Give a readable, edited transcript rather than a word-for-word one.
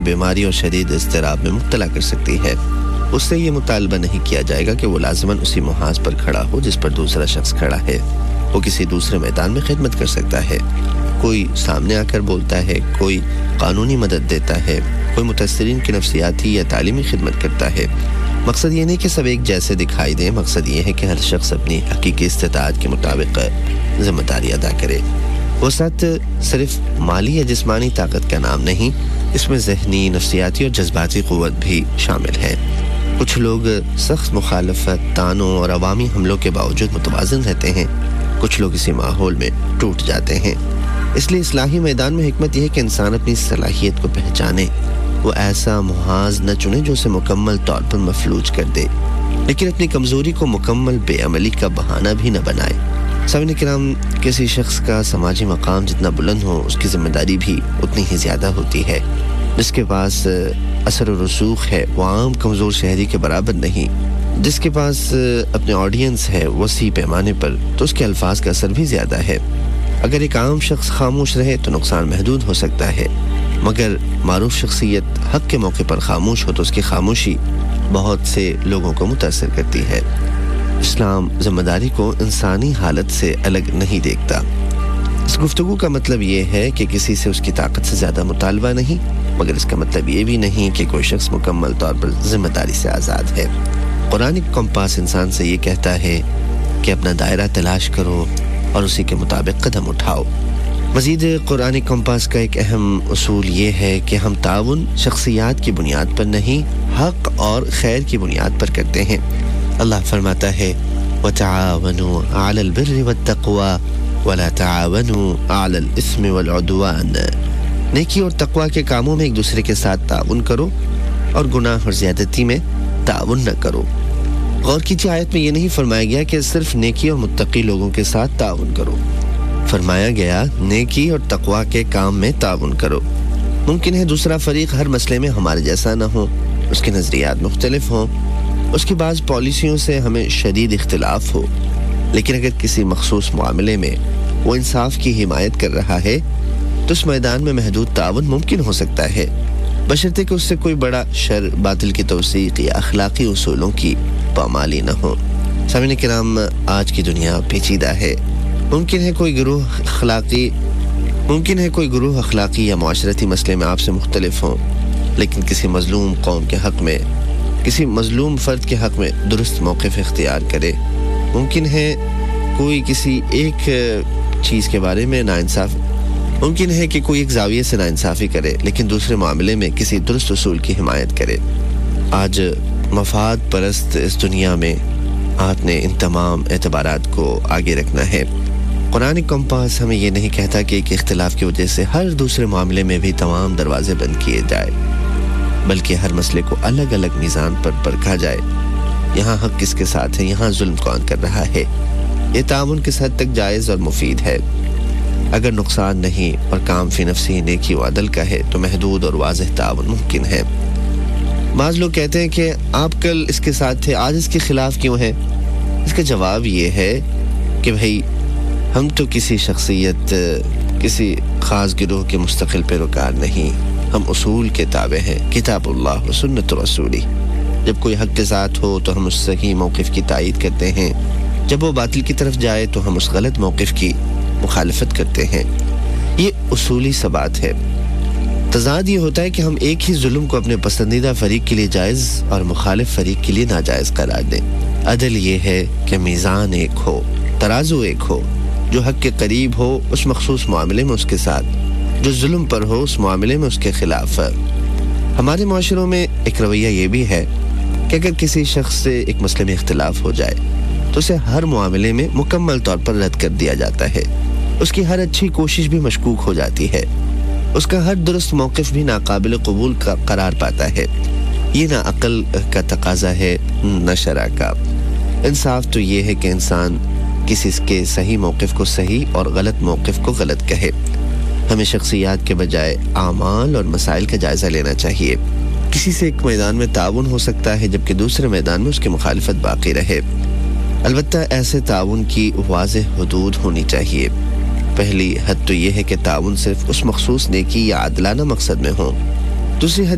بیماری اور شدید اضطراب میں مبتلا کر سکتی ہے۔ اس سے یہ مطالبہ نہیں کیا جائے گا کہ وہ لازماً اسی محاذ پر کھڑا ہو جس پر دوسرا شخص کھڑا ہے۔ وہ کسی دوسرے میدان میں خدمت کر سکتا ہے، کوئی سامنے آ کر بولتا ہے، کوئی قانونی مدد دیتا ہے، کوئی متاثرین کی نفسیاتی یا تعلیمی خدمت کرتا ہے۔ مقصد یہ نہیں کہ سب ایک جیسے دکھائی دیں، مقصد یہ ہے کہ ہر شخص اپنی حقیقی استطاعت کے مطابق ذمہ داری ادا کرے۔ وسعت صرف مالی یا جسمانی طاقت کا نام نہیں، اس میں ذہنی، نفسیاتی اور جذباتی قوت بھی شامل ہے۔ کچھ لوگ سخت مخالفت، طعنوں اور عوامی حملوں کے باوجود متوازن رہتے ہیں، کچھ لوگ اسی ماحول میں ٹوٹ جاتے ہیں۔ اس لیے اصلاحی میدان میں حکمت یہ ہے کہ انسان اپنی صلاحیت کو پہچانے، وہ ایسا محاذ نہ چنے جو اسے مکمل طور پر مفلوج کر دے، لیکن اپنی کمزوری کو مکمل بے عملی کا بہانہ بھی نہ بنائے۔ سامعین کرام، کسی شخص کا سماجی مقام جتنا بلند ہو، اس کی ذمہ داری بھی اتنی ہی زیادہ ہوتی ہے۔ جس کے پاس اثر و رسوخ ہے وہ عام کمزور شہری کے برابر نہیں۔ جس کے پاس اپنے آڈینس ہے وسیع پیمانے پر، تو اس کے الفاظ کا اثر بھی زیادہ ہے۔ اگر ایک عام شخص خاموش رہے تو نقصان محدود ہو سکتا ہے، مگر معروف شخصیت حق کے موقع پر خاموش ہو تو اس کی خاموشی بہت سے لوگوں کو متاثر کرتی ہے۔ اسلام ذمہ داری کو انسانی حالت سے الگ نہیں دیکھتا۔ اس گفتگو کا مطلب یہ ہے کہ کسی سے اس کی طاقت سے زیادہ مطالبہ نہیں، مگر اس کا مطلب یہ بھی نہیں کہ کوئی شخص مکمل طور پر ذمہ داری سے آزاد ہے۔ قرآن کمپاس انسان سے یہ کہتا ہے کہ اپنا دائرہ تلاش کرو اور اسی کے مطابق قدم اٹھاؤ۔ مزید قرآن کمپاس کا ایک اہم اصول یہ ہے کہ ہم تعاون شخصیات کی بنیاد پر نہیں، حق اور خیر کی بنیاد پر کرتے ہیں۔ اللہ فرماتا ہے وَتَعَاوَنُوا عَلَى الْبِرِّ وَالتَّقْوَى وَلَا تَعَاوَنُوا عَلَى الْإِثْمِ وَالْعُدْوَانِ۔ نیکی اور تقوی کے کاموں میں ایک دوسرے کے ساتھ تعاون کرو اور گناہ اور زیادتی میں تعاون نہ کرو۔ غور کیجیے، آیت میں یہ نہیں فرمایا گیا کہ صرف نیکی اور متقی لوگوں کے ساتھ تعاون کرو، فرمایا گیا نیکی اور تقوی کے کام میں تعاون کرو۔ ممکن ہے دوسرا فریق ہر مسئلے میں ہمارے جیسا نہ ہو، اس کے نظریات مختلف ہوں، اس کی بعض پالیسیوں سے ہمیں شدید اختلاف ہو، لیکن اگر کسی مخصوص معاملے میں وہ انصاف کی حمایت کر رہا ہے تو اس میدان میں محدود تعاون ممکن ہو سکتا ہے، بشرطے کہ اس سے کوئی بڑا شر، باطل کی توثیق یا اخلاقی اصولوں کی پامالی نہ ہو۔ سامعین کرام، آج کی دنیا پیچیدہ ہے۔ ممکن ہے کوئی گروہ اخلاقی یا معاشرتی مسئلے میں آپ سے مختلف ہوں، لیکن کسی مظلوم قوم کے حق میں، کسی مظلوم فرد کے حق میں درست موقف اختیار کرے۔ ممکن ہے کوئی کسی ایک چیز کے بارے میں ممکن ہے کہ کوئی ایک زاویے سے ناانصافی کرے، لیکن دوسرے معاملے میں کسی درست اصول کی حمایت کرے۔ آج مفاد پرست اس دنیا میں آپ نے ان تمام اعتبارات کو آگے رکھنا ہے۔ قرآن کمپاس ہمیں یہ نہیں کہتا کہ ایک اختلاف کی وجہ سے ہر دوسرے معاملے میں بھی تمام دروازے بند کیے جائے، بلکہ ہر مسئلے کو الگ الگ میزان پر پرکھا جائے۔ یہاں حق کس کے ساتھ ہے، یہاں ظلم کون کر رہا ہے، یہ تعاون کس حد تک جائز اور مفید ہے۔ اگر نقصان نہیں اور کام فی نفسی نیکی و عدل کا ہے تو محدود اور واضح تعاون ممکن ہے۔ بعض لوگ کہتے ہیں کہ آپ کل اس کے ساتھ تھے، آج اس کے خلاف کیوں ہیں؟ اس کا جواب یہ ہے کہ بھائی، ہم تو کسی شخصیت، کسی خاص گروہ کے مستقل پیروکار نہیں، ہم اصول کے تابع ہیں، کتاب اللہ و سنت رسولی۔ جب کوئی حق کے ساتھ ہو تو ہم اس صحیح موقف کی تائید کرتے ہیں، جب وہ باطل کی طرف جائے تو ہم اس غلط موقف کی مخالفت کرتے ہیں۔ یہ اصولی ثبات ہے۔ تضاد یہ ہوتا ہے کہ ہم ایک ہی ظلم کو اپنے پسندیدہ فریق کے لیے جائز اور مخالف فریق کے لیے ناجائز قرار دیں۔ عدل یہ ہے کہ میزان ایک ہو، ترازو ایک ہو، جو حق کے قریب ہو اس مخصوص معاملے میں اس کے ساتھ، جو ظلم پر ہو اس معاملے میں اس کے خلاف۔ ہمارے معاشروں میں ایک رویہ یہ بھی ہے کہ اگر کسی شخص سے ایک مسئلے میں اختلاف ہو جائے تو اسے ہر معاملے میں مکمل طور پر رد کر دیا جاتا ہے، اس کی ہر اچھی کوشش بھی مشکوک ہو جاتی ہے، اس کا ہر درست موقف بھی ناقابل قبول کا قرار پاتا ہے۔ یہ نہ عقل کا تقاضا ہے نہ شرع کا۔ انصاف تو یہ ہے کہ انسان کسی کے صحیح موقف کو صحیح اور غلط موقف کو غلط کہے۔ ہمیں شخصیات کے بجائے اعمال اور مسائل کا جائزہ لینا چاہیے۔ کسی سے ایک میدان میں تعاون ہو سکتا ہے جبکہ دوسرے میدان میں اس کی مخالفت باقی رہے۔ البتہ ایسے تعاون کی واضح حدود ہونی چاہیے۔ پہلی حد تو یہ ہے کہ تعاون صرف اس مخصوص نیکی یا عادلانہ مقصد میں ہو۔ دوسری حد